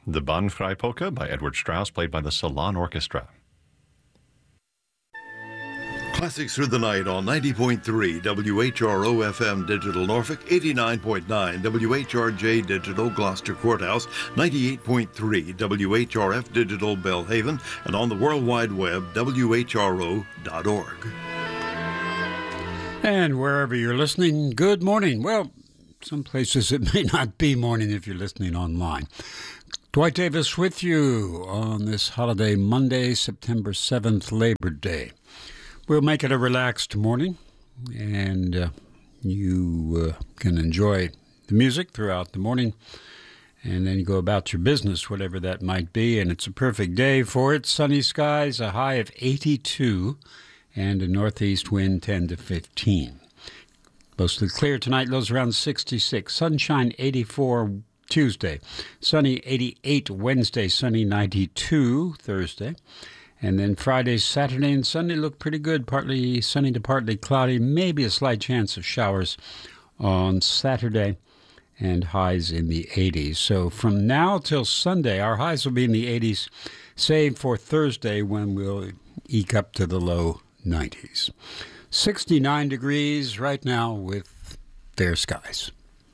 The Bahnfrei Polka by Edward Strauss, played by the Salon Orchestra. Classics through the night on 90.3 WHRO FM Digital Norfolk, 89.9 WHRJ Digital Gloucester Courthouse, 98.3 WHRF Digital Belhaven, and on the World Wide Web, WHRO.org. And wherever you're listening, good morning. Well, some places it may not be morning if you're listening online. Dwight Davis with you on this holiday Monday, September 7th, Labor Day. We'll make it a relaxed morning, and you can enjoy the music throughout the morning, and then you go about your business, whatever that might be, and it's a perfect day for it. Sunny skies, a high of 82, and a northeast wind 10 to 15. Mostly clear tonight, lows around 66. Sunshine 84 Tuesday. Sunny 88 Wednesday. Sunny 92 Thursday. And then Friday, Saturday, and Sunday look pretty good. Partly sunny to partly cloudy. Maybe a slight chance of showers on Saturday. And highs in the 80s. So from now till Sunday, our highs will be in the 80s. Save for Thursday when we'll eke up to the low 90s. 69 degrees right now with fair skies.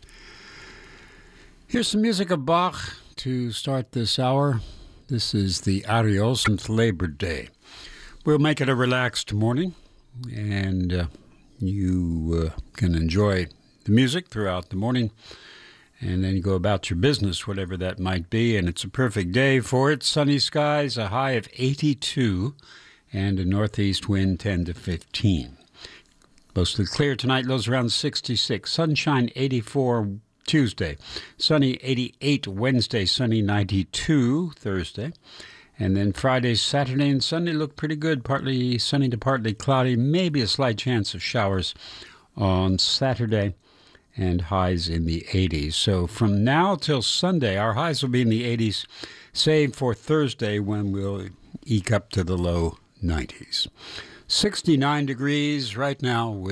Here's some music of Bach to start this hour. This is the Ariels and Labor Day. We'll make it a relaxed morning, and you can enjoy the music throughout the morning, and then you go about your business, whatever that might be, and it's a perfect day for it. Sunny skies, a high of 82, and a northeast wind 10 to 15. Mostly clear tonight, lows around 66. Sunshine 84 Tuesday. Sunny 88 Wednesday. Sunny 92 Thursday. And then Friday, Saturday, and Sunday look pretty good. Partly sunny to partly cloudy. Maybe a slight chance of showers on Saturday. And highs in the 80s. So from now till Sunday, our highs will be in the 80s. Save for Thursday when we'll eke up to the low 90s. 69 degrees right now with